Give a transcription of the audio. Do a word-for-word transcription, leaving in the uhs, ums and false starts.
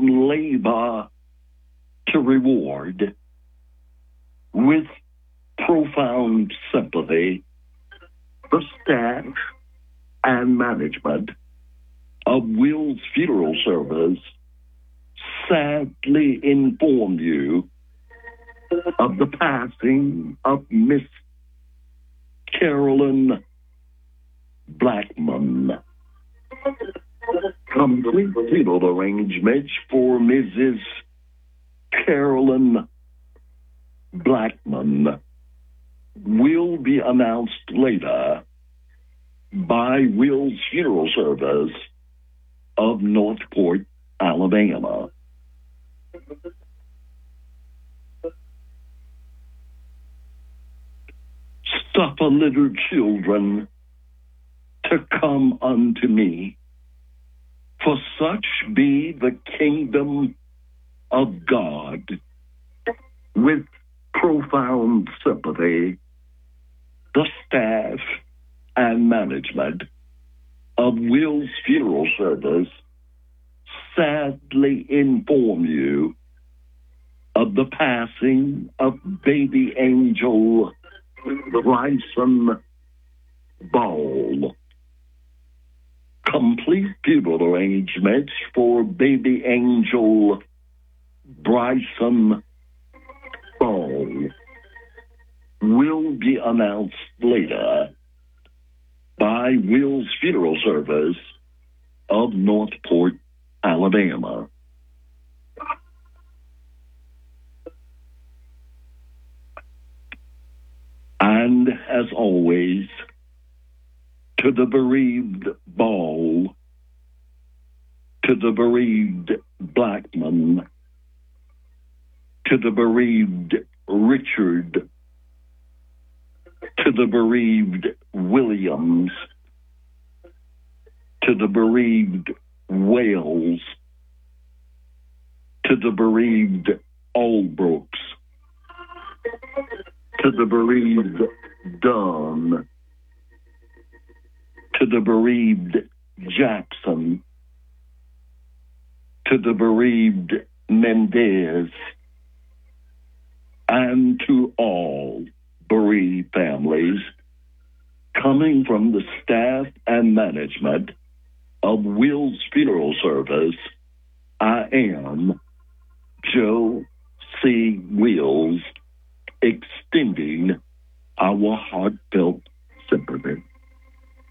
from labor to reward with profound sympathy. The staff and management of Will's Funeral Service sadly inform you of the passing of Miss Carolyn Blackman. Complete funeral arrangements for Missus Carolyn Blackman will be announced later by Will's Funeral Service of Northport, Alabama. Suffer little children to come unto me, for such be the kingdom of God. With profound sympathy, the staff and management of Will's Funeral Service sadly inform you of the passing of baby angel Bryson Ball. Complete funeral arrangements for baby angel Bryson Ball will be announced later by Will's Funeral Service of Northport, Alabama. And as always, to the bereaved Ball, to the bereaved Blackman, to the bereaved Richard, to the bereaved Williams, to the bereaved Wales, to the bereaved Allbrooks, to the bereaved Dunn, to the bereaved Jackson, to the bereaved Mendez, and to all bereaved families, coming from the staff and management of Will's Funeral Service, I am Joe C. Wills, extending our heartfelt sympathy.